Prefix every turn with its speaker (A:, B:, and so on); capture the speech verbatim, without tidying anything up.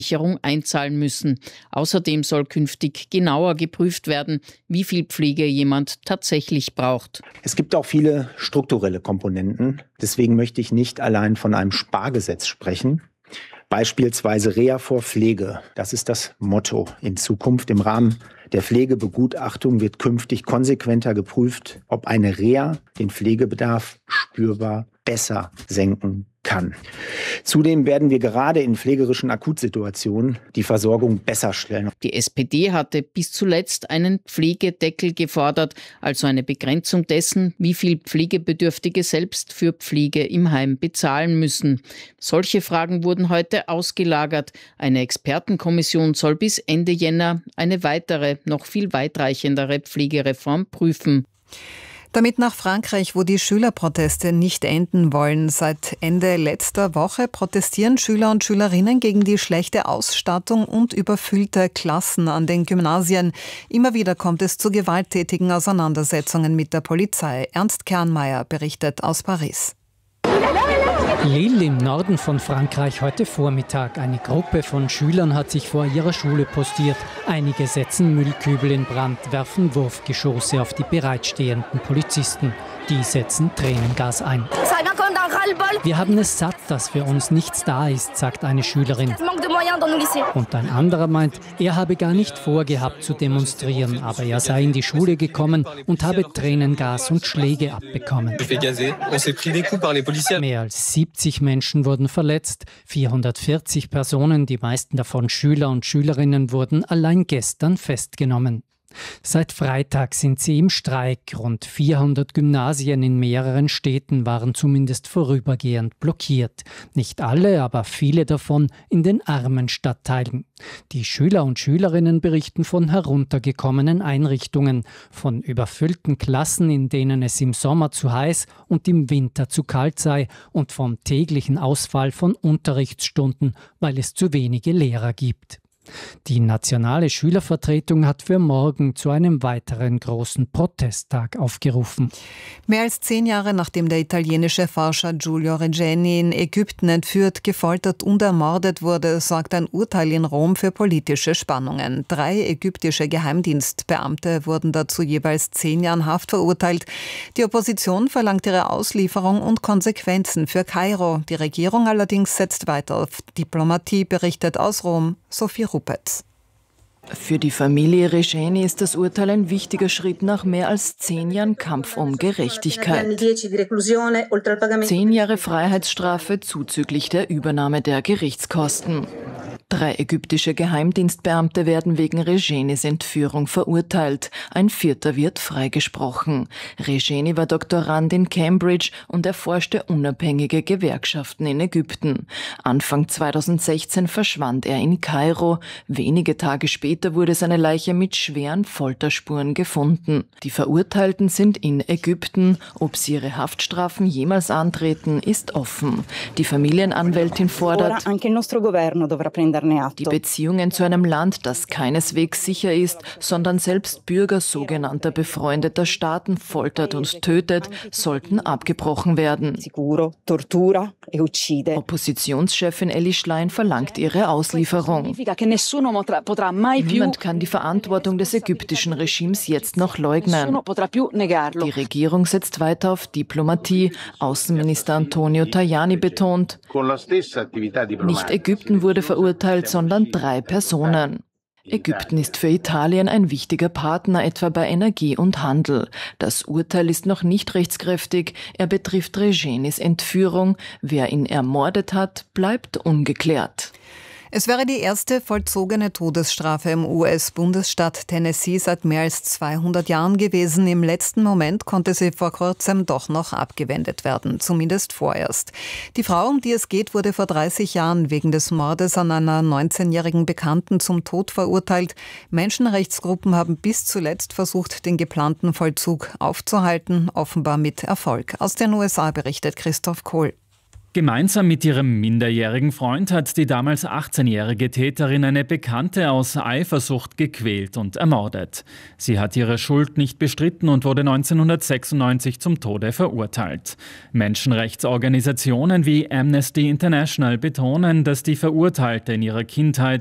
A: Sicherung einzahlen müssen. Außerdem soll künftig genauer geprüft werden, wie viel Pflege jemand tatsächlich braucht.
B: Es gibt auch viele strukturelle Komponenten. Deswegen möchte ich nicht allein von einem Spargesetz sprechen. Beispielsweise Reha vor Pflege. Das ist das Motto in Zukunft. Im Rahmen der Pflegebegutachtung wird künftig konsequenter geprüft, ob eine Reha den Pflegebedarf spürbar besser senken kann. Zudem werden wir gerade in pflegerischen Akutsituationen die Versorgung besser stellen.
A: Die S P D hatte bis zuletzt einen Pflegedeckel gefordert, also eine Begrenzung dessen, wie viel Pflegebedürftige selbst für Pflege im Heim bezahlen müssen. Solche Fragen wurden heute ausgelagert. Eine Expertenkommission soll bis Ende Jänner eine weitere, noch viel weitreichendere Pflegereform prüfen.
C: Damit nach Frankreich, wo die Schülerproteste nicht enden wollen. Seit Ende letzter Woche protestieren Schüler und Schülerinnen gegen die schlechte Ausstattung und überfüllte Klassen an den Gymnasien. Immer wieder kommt es zu gewalttätigen Auseinandersetzungen mit der Polizei. Ernst Kernmeier berichtet aus Paris.
D: Lille im Norden von Frankreich heute Vormittag. Eine Gruppe von Schülern hat sich vor ihrer Schule postiert. Einige setzen Müllkübel in Brand, werfen Wurfgeschosse auf die bereitstehenden Polizisten. Die setzen Tränengas ein. Wir haben es satt, dass für uns nichts da ist, sagt eine Schülerin. Und ein anderer meint, er habe gar nicht vorgehabt zu demonstrieren, aber er sei in die Schule gekommen und habe Tränengas und Schläge abbekommen. Mehr als siebzig Menschen wurden verletzt, vierhundertvierzig Personen, die meisten davon Schüler und Schülerinnen, wurden allein gestern festgenommen. Seit Freitag sind sie im Streik. Rund vierhundert Gymnasien in mehreren Städten waren zumindest vorübergehend blockiert. Nicht alle, aber viele davon in den armen Stadtteilen. Die Schüler und Schülerinnen berichten von heruntergekommenen Einrichtungen, von überfüllten Klassen, in denen es im Sommer zu heiß und im Winter zu kalt sei, und vom täglichen Ausfall von Unterrichtsstunden, weil es zu wenige Lehrer gibt. Die nationale Schülervertretung hat für morgen zu einem weiteren großen Protesttag aufgerufen.
C: Mehr als zehn Jahre nachdem der italienische Forscher Giulio Regeni in Ägypten entführt, gefoltert und ermordet wurde, sorgt ein Urteil in Rom für politische Spannungen. Drei ägyptische Geheimdienstbeamte wurden dazu jeweils zehn Jahren Haft verurteilt. Die Opposition verlangt ihre Auslieferung und Konsequenzen für Kairo. Die Regierung allerdings setzt weiter auf Diplomatie, berichtet aus Rom Sophie Rupetz.
E: Für die Familie Regeni ist das Urteil ein wichtiger Schritt nach mehr als zehn Jahren Kampf um Gerechtigkeit. Zehn Jahre Freiheitsstrafe zuzüglich der Übernahme der Gerichtskosten. Drei ägyptische Geheimdienstbeamte werden wegen Regenis Entführung verurteilt. Ein vierter wird freigesprochen. Regeni war Doktorand in Cambridge und erforschte unabhängige Gewerkschaften in Ägypten. Anfang zweitausendsechzehn verschwand er in Kairo. Wenige Tage später wurde seine Leiche mit schweren Folterspuren gefunden. Die Verurteilten sind in Ägypten. Ob sie ihre Haftstrafen jemals antreten, ist offen. Die Familienanwältin fordert, die Beziehungen zu einem Land, das keineswegs sicher ist, sondern selbst Bürger sogenannter befreundeter Staaten foltert und tötet, sollten abgebrochen werden. Oppositionschefin Elly Schlein verlangt ihre Auslieferung. Niemand kann die Verantwortung des ägyptischen Regimes jetzt noch leugnen. Die Regierung setzt weiter auf Diplomatie. Außenminister Antonio Tajani betont, nicht Ägypten wurde verurteilt, sondern drei Personen. Ägypten ist für Italien ein wichtiger Partner, etwa bei Energie und Handel. Das Urteil ist noch nicht rechtskräftig. Er betrifft Regenis Entführung. Wer ihn ermordet hat, bleibt ungeklärt.
C: Es wäre die erste vollzogene Todesstrafe im U S-Bundesstaat Tennessee seit mehr als zweihundert Jahren gewesen. Im letzten Moment konnte sie vor kurzem doch noch abgewendet werden, zumindest vorerst. Die Frau, um die es geht, wurde vor dreißig Jahren wegen des Mordes an einer neunzehnjährigen Bekannten zum Tod verurteilt. Menschenrechtsgruppen haben bis zuletzt versucht, den geplanten Vollzug aufzuhalten, offenbar mit Erfolg. Aus den U S A berichtet Christoph Kohl.
F: Gemeinsam mit ihrem minderjährigen Freund hat die damals achtzehnjährige Täterin eine Bekannte aus Eifersucht gequält und ermordet. Sie hat ihre Schuld nicht bestritten und wurde neunzehnhundertsechsundneunzig zum Tode verurteilt. Menschenrechtsorganisationen wie Amnesty International betonen, dass die Verurteilte in ihrer Kindheit